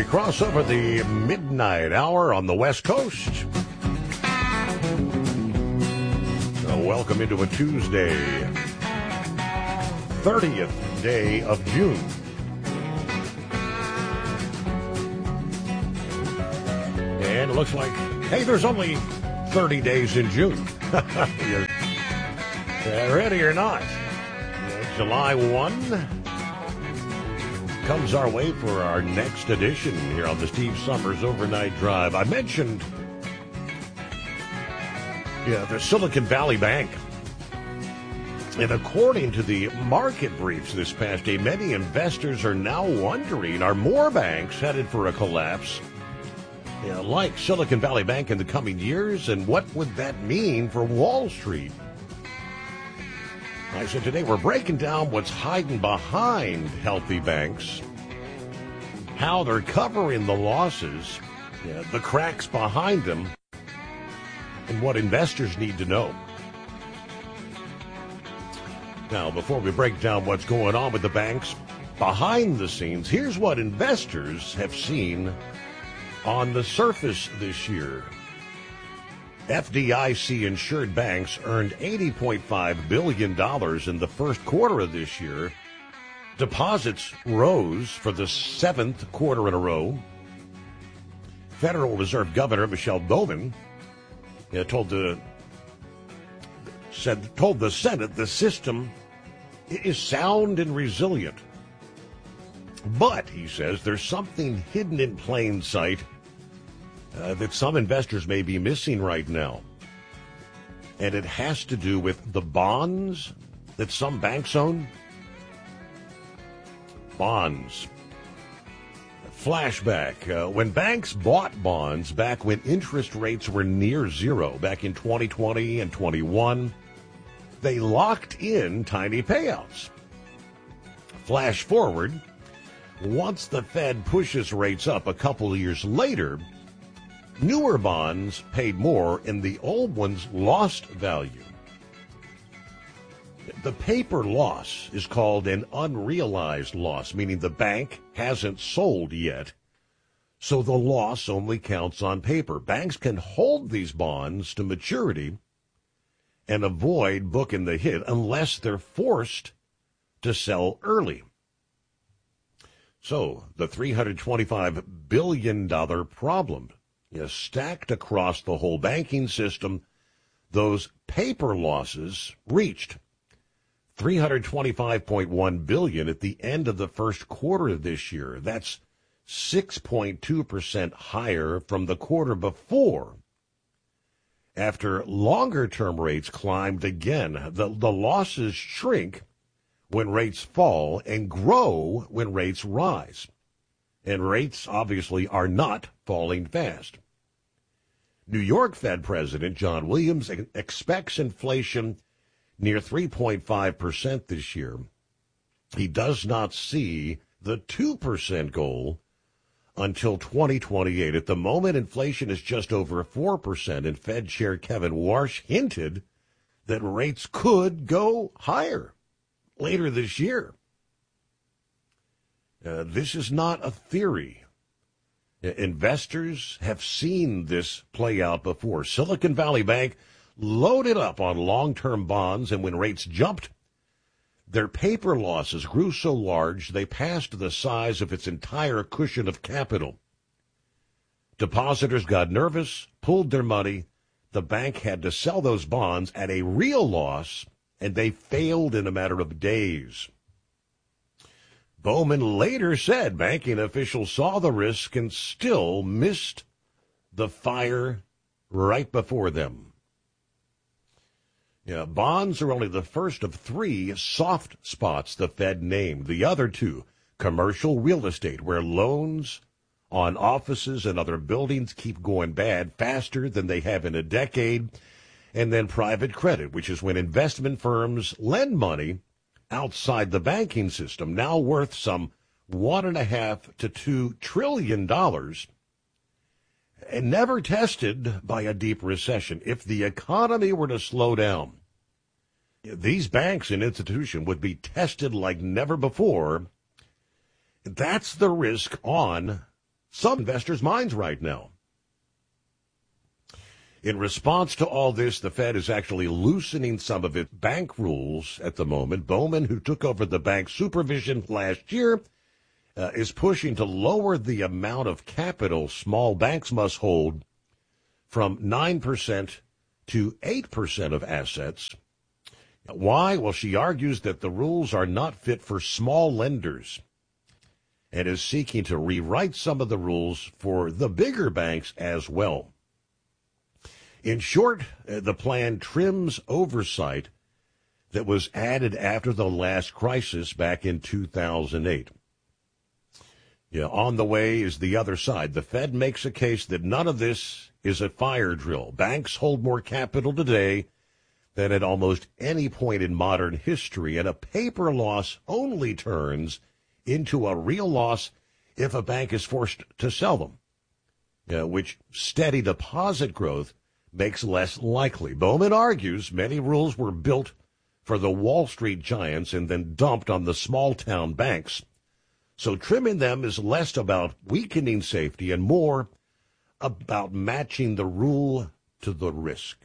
we cross over the midnight hour on the West Coast. Welcome into a Tuesday, 30th day of June. And it looks like, hey, there's only 30 days in June. You're ready or not? July 1 comes our way for our next edition here on the Steve Summers Overnight Drive. I mentioned the Silicon Valley Bank. And according to the market briefs this past day, many investors are now wondering, are more banks headed for a collapse like Silicon Valley Bank in the coming years? And what would that mean for Wall Street? I said today we're breaking down what's hiding behind healthy banks, how they're covering the losses, the cracks behind them, and what investors need to know. Now, before we break down what's going on with the banks behind the scenes, here's what investors have seen on the surface this year. FDIC-insured banks earned $80.5 billion in the first quarter of this year. Deposits rose for the seventh quarter in a row. Federal Reserve Governor Michelle Bowman told the Senate the system is sound and resilient. But, he says, there's something hidden in plain sight that some investors may be missing right now. And it has to do with the bonds that some banks own. Bonds. Flashback. When banks bought bonds back when interest rates were near zero, back in 2020 and 21, they locked in tiny payouts. Flash forward, once the Fed pushes rates up a couple of years later, newer bonds paid more and the old ones lost value. The paper loss is called an unrealized loss, meaning the bank hasn't sold yet, so the loss only counts on paper. Banks can hold these bonds to maturity and avoid booking the hit unless they're forced to sell early. So the $325 billion problem is stacked across the whole banking system. Those paper losses reached $325.1 billion at the end of the first quarter of this year. That's 6.2% higher from the quarter before. After longer-term rates climbed again, the losses shrink when rates fall and grow when rates rise. And rates obviously are not falling fast. New York Fed President John Williams expects inflation near 3.5% this year. He does not see the 2% goal until 2028. At the moment, inflation is just over 4%, and Fed Chair Kevin Warsh hinted that rates could go higher later this year. This is not a theory. Investors have seen this play out before. Silicon Valley Bank loaded up on long-term bonds, and when rates jumped, their paper losses grew so large they passed the size of its entire cushion of capital. Depositors got nervous, pulled their money. The bank had to sell those bonds at a real loss, and they failed in a matter of days. Bowman later said banking officials saw the risk and still missed the fire right before them. Bonds are only the first of three soft spots the Fed named. The other two, commercial real estate, where loans on offices and other buildings keep going bad faster than they have in a decade, and then private credit, which is when investment firms lend money outside the banking system, now worth some $1.5 to $2 trillion, and never tested by a deep recession. If the economy were to slow down, these banks and institutions would be tested like never before. That's the risk on some investors' minds right now. In response to all this, the Fed is actually loosening some of its bank rules at the moment. Bowman, who took over the bank supervision last year, is pushing to lower the amount of capital small banks must hold from 9% to 8% of assets. Why? Well, she argues that the rules are not fit for small lenders and is seeking to rewrite some of the rules for the bigger banks as well. In short, the plan trims oversight that was added after the last crisis back in 2008. On the way is the other side. The Fed makes a case that none of this is a fire drill. Banks hold more capital today than at almost any point in modern history, and a paper loss only turns into a real loss if a bank is forced to sell them, which steady deposit growth makes less likely. Bowman argues many rules were built for the Wall Street giants and then dumped on the small-town banks. So trimming them is less about weakening safety and more about matching the rule to the risk.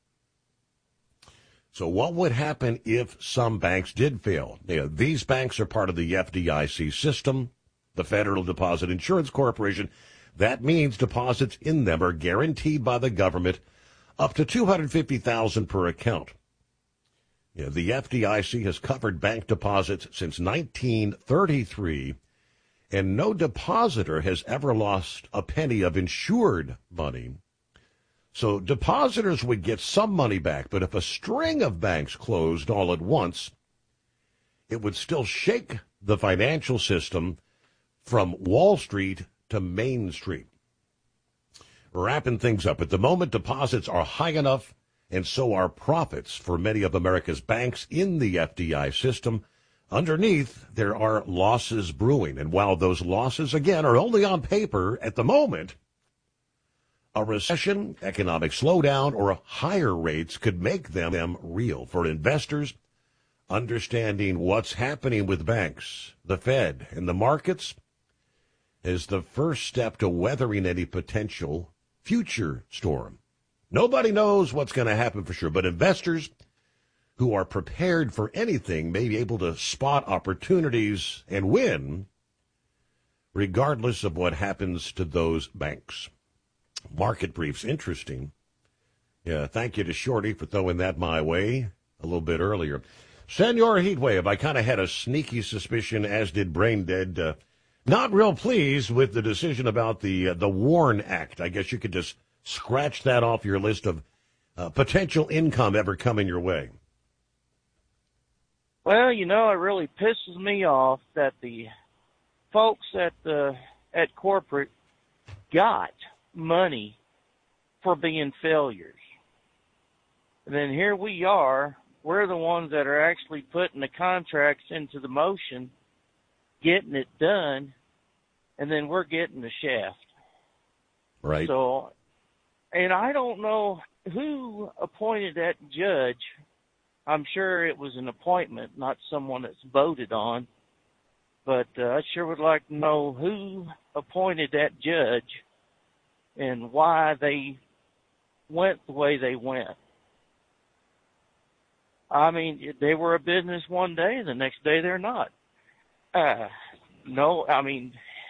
So what would happen if some banks did fail? These banks are part of the FDIC system, the Federal Deposit Insurance Corporation. That means deposits in them are guaranteed by the government up to $250,000 per account. The FDIC has covered bank deposits since 1933, and no depositor has ever lost a penny of insured money. So depositors would get some money back, but if a string of banks closed all at once, it would still shake the financial system from Wall Street to Main Street. Wrapping things up, at the moment, deposits are high enough, and so are profits for many of America's banks in the FDI system. Underneath, there are losses brewing, and while those losses, again, are only on paper at the moment, a recession, economic slowdown, or higher rates could make them real. For investors, understanding what's happening with banks, the Fed, and the markets is the first step to weathering any potential future storm. Nobody knows what's going to happen for sure, but investors who are prepared for anything may be able to spot opportunities and win regardless of what happens to those banks. Market briefs, interesting. Yeah, thank you to Shorty for throwing that my way a little bit earlier. Senor Heatwave, I kind of had a sneaky suspicion, as did Brain Dead, not real pleased with the decision about the WARN Act. I guess you could just scratch that off your list of potential income ever coming your way. Well, it really pisses me off that the folks at corporate got money for being failures. And then here we are, we're the ones that are actually putting the contracts into the motion, getting it done, and then we're getting the shaft. Right. So, and I don't know who appointed that judge. I'm sure it was an appointment, not someone that's voted on. But I sure would like to know who appointed that judge and why they went the way they went. I mean, they were a business one day, the next day they're not. No, I mean,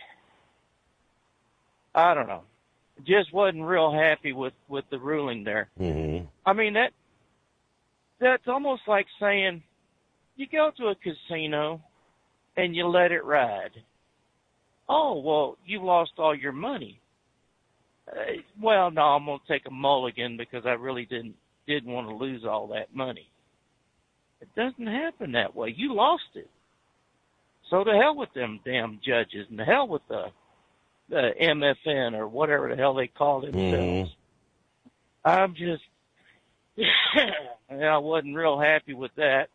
I don't know. Just wasn't real happy with the ruling there. Mm-hmm. I mean, that's almost like saying you go to a casino and you let it ride. Oh, well, you lost all your money. Well, no, I'm going to take a mulligan because I really didn't want to lose all that money. It doesn't happen that way. You lost it. So to hell with them damn judges, and to hell with the MFN or whatever the hell they call themselves. Mm-hmm. I'm just, I wasn't real happy with that.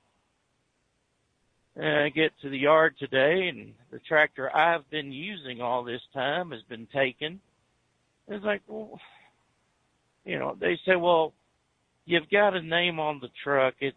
I get to the yard today, and the tractor I've been using all this time has been taken. It's like, well, they say, well, you've got a name on the truck. It's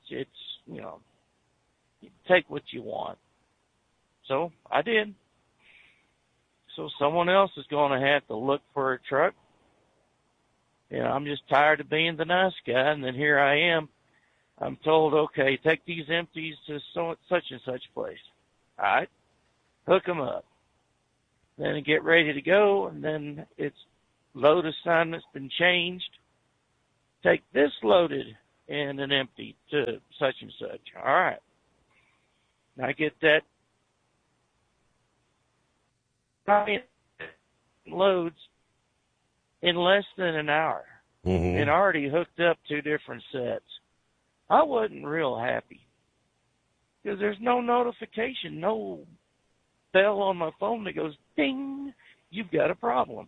take what you want. So I did. So someone else is going to have to look for a truck. I'm just tired of being the nice guy, and then here I am. I'm told, okay, take these empties to such and such place. All right, hook them up. Then get ready to go, and then it's load assignment's been changed. Take this loaded and an empty to such and such. All right. I get that loads in less than an hour, and already hooked up 2 different sets. I wasn't real happy because there's no notification, no bell on my phone that goes, ding, you've got a problem,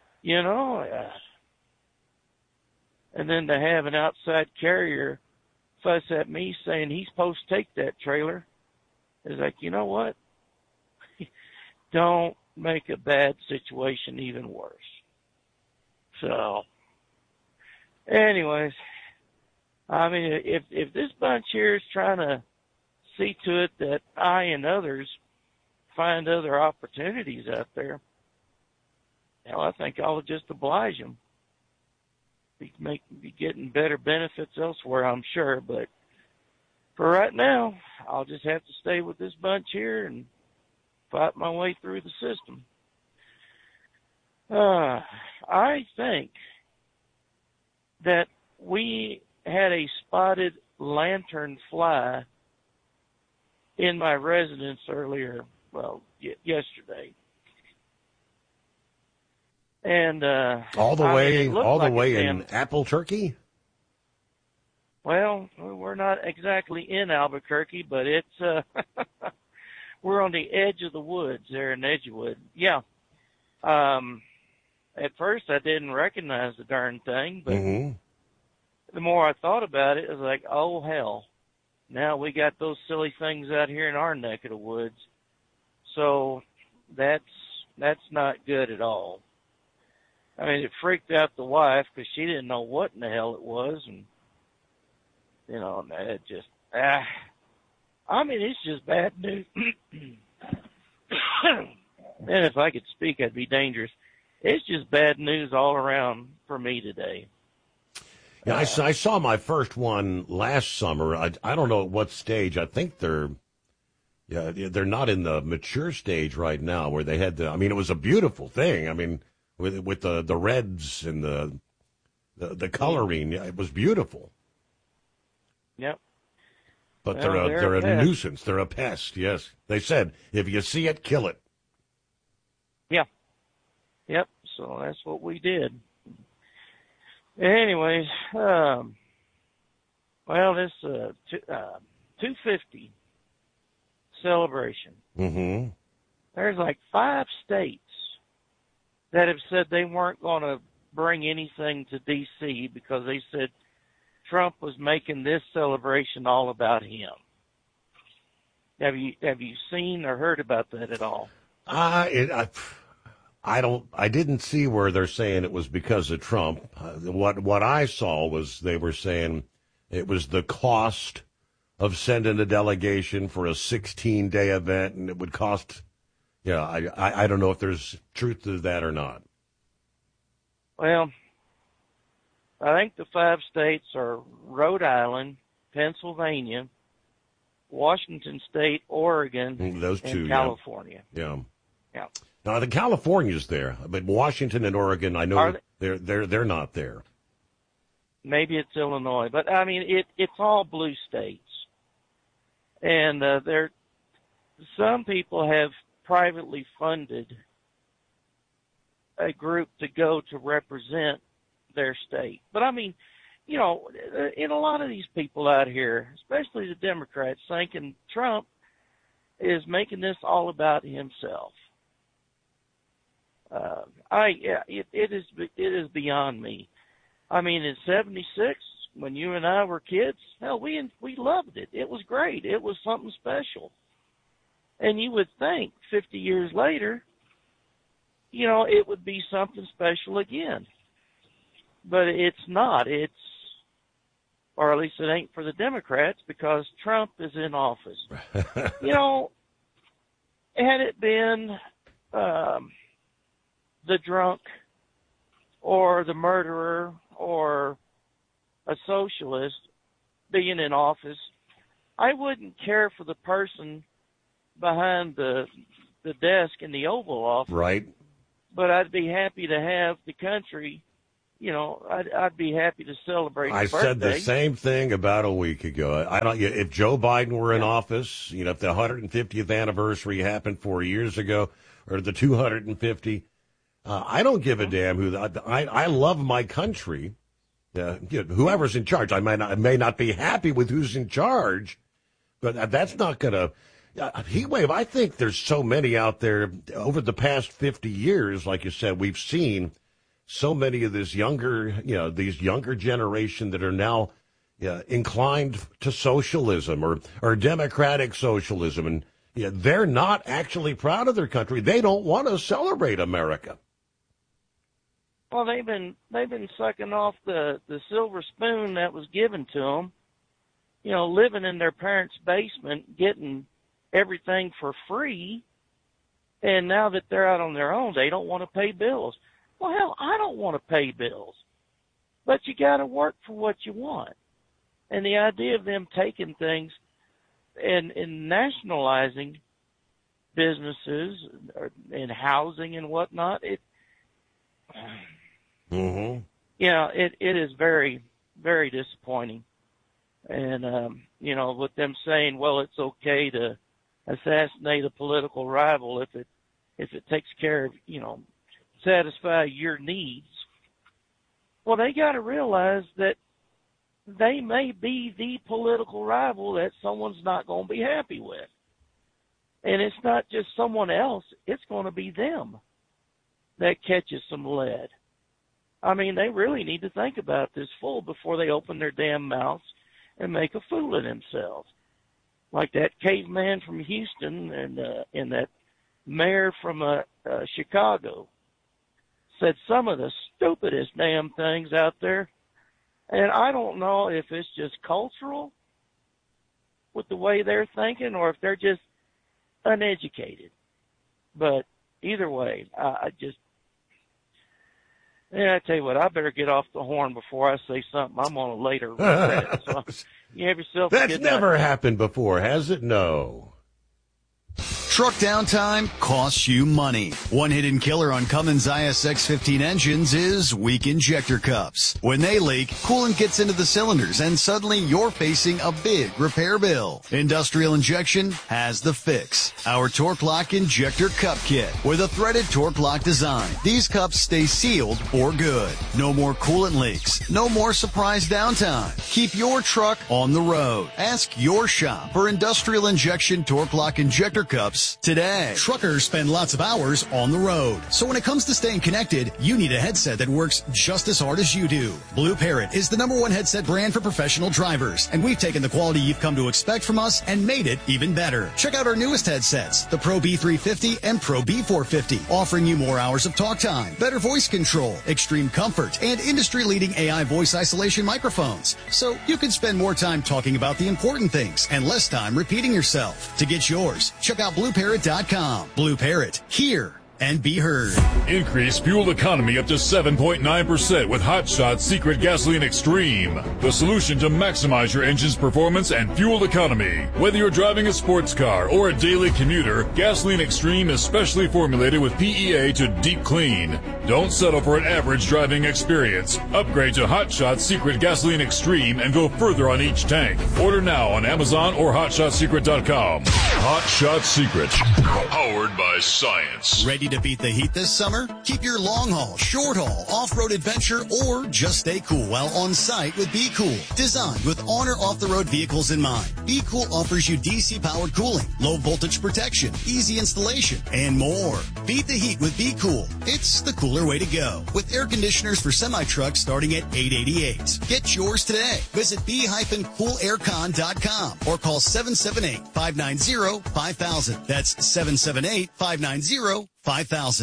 And then to have an outside carrier fuss at me saying he's supposed to take that trailer is like, you know what? Don't make a bad situation even worse. So, anyways, I mean, if this bunch here is trying to see to it that I and others find other opportunities out there, I think I'll just oblige them. Be getting better benefits elsewhere, I'm sure, but for right now, I'll just have to stay with this bunch here and fight my way through the system. I think that we had a spotted lantern fly in my residence earlier, yesterday. And all the way in Albuquerque? Well, we're not exactly in Albuquerque, but it's we're on the edge of the woods there in Edgewood. Yeah. At first I didn't recognize the darn thing, but the more I thought about it, it was like, oh hell. Now we got those silly things out here in our neck of the woods. So that's not good at all. I mean, it freaked out the wife because she didn't know what in the hell it was, and it just I mean, it's just bad news. And if I could speak, I'd be dangerous. It's just bad news all around for me today. Yeah, I saw my first one last summer. I don't know at what stage. I think they're not in the mature stage right now where they had it was a beautiful thing. I mean, with the reds and the coloring, it was beautiful. Yep. But they're a nuisance. They're a pest. Yes, they said if you see it, kill it. Yeah. Yep. So that's what we did. Anyways, this 250 celebration. Mm-hmm. There's like 5 states that have said they weren't going to bring anything to D.C. because they said Trump was making this celebration all about him. Have you seen or heard about that at all? I didn't see where they're saying it was because of Trump. What I saw was they were saying it was the cost of sending a delegation for a 16-day event, and it would cost. Yeah, I don't know if there's truth to that or not. Well, I think the 5 states are Rhode Island, Pennsylvania, Washington State, Oregon, those two, and California. Yeah. Yeah. Now the California's there, but Washington and Oregon, I know they're not there. Maybe it's Illinois, but I mean it's all blue states, and some people have privately funded a group to go to represent their state. But I mean, in a lot of these people out here, especially the Democrats, thinking Trump is making this all about himself. It is beyond me. I mean, in '76, when you and I were kids, hell, we loved it. It was great. It was something special. And you would think 50 years later, it would be something special again. But it's not. Or at least it ain't for the Democrats because Trump is in office. Had it been the drunk or the murderer or a socialist being in office. I wouldn't care for the person behind the desk in the Oval Office. Right. But I'd be happy to have the country, I'd be happy to celebrate his birthday. I said the same thing about a week ago. If Joe Biden were in office, if the 150th anniversary happened 4 years ago, or the 250, I don't give a damn who. I love my country. Whoever's in charge, I may not be happy with who's in charge, but that's not going to. Heat wave. I think there's so many out there over the past 50 years. Like you said, we've seen so many of these younger generation that are now inclined to socialism or democratic socialism, and they're not actually proud of their country. They don't want to celebrate America. Well, they've been sucking off the silver spoon that was given to them. Living in their parents' basement, getting everything for free, and now that they're out on their own, they don't want to pay bills. Well, hell, I don't want to pay bills, but you got to work for what you want. And the idea of them taking things and nationalizing businesses and housing and whatnot, it is very, very disappointing. And with them saying, well, it's okay to assassinate a political rival if it takes care of, satisfy your needs. Well, they got to realize that they may be the political rival that someone's not going to be happy with. And it's not just someone else, it's going to be them that catches some lead. I mean, they really need to think about this full before they open their damn mouths and make a fool of themselves. Like that caveman from Houston and that mayor from Chicago said some of the stupidest damn things out there. And I don't know if it's just cultural with the way they're thinking or if they're just uneducated. But either way, I tell you what, I better get off the horn before I say something I'm on a later regret. So you have yourself a good night. That's never happened before, has it? No. Truck downtime costs you money. One hidden killer on Cummins ISX-15 engines is weak injector cups. When they leak, coolant gets into the cylinders and suddenly you're facing a big repair bill. Industrial Injection has the fix. Our Torque Lock Injector Cup Kit with a threaded Torque Lock design. These cups stay sealed for good. No more coolant leaks. No more surprise downtime. Keep your truck on the road. Ask your shop for Industrial Injection Torque Lock Injector Cups today. Truckers spend lots of hours on the road. So when it comes to staying connected, you need a headset that works just as hard as you do. Blue Parrot is the #1 headset brand for professional drivers, and we've taken the quality you've come to expect from us and made it even better. Check out our newest headsets, the Pro B350 and Pro B450, offering you more hours of talk time, better voice control, extreme comfort, and industry-leading AI voice isolation microphones. So you can spend more time talking about the important things and less time repeating yourself. To get yours, check out BlueParrot.com. Blue Parrot, hear and be heard. Increase fuel economy up to 7.9% with Hot Shot Secret Gasoline Extreme, the solution to maximize your engine's performance and fuel economy. Whether you're driving a sports car or a daily commuter, Gasoline Extreme is specially formulated with PEA to deep clean. Don't settle for an average driving experience. Upgrade to Hot Shot Secret Gasoline Extreme and go further on each tank. Order now on Amazon or HotShotSecret.com. Hot Shot Secret, powered by science. Ready to beat the heat this summer? Keep your long haul, short haul, off-road adventure, or just stay cool while on site with Be Cool. Designed with on or off-the-road vehicles in mind, Be Cool offers you DC-powered cooling, low voltage protection, easy installation, and more. Beat the heat with Be Cool. It's the cooler way to go. With air conditioners for semi-trucks starting at $888. Get yours today. Visit be-coolaircon.com or call 778-590-5000. That's 778-590-5000.